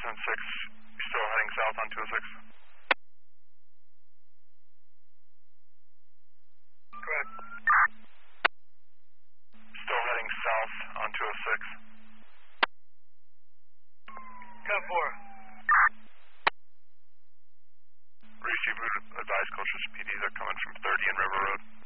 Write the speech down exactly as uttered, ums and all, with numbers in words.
Resident six, you still heading south on two oh six? Correct. Still heading south on two oh six? ten four. Receive advice, Colchester P Ds are coming from thirty and River Road.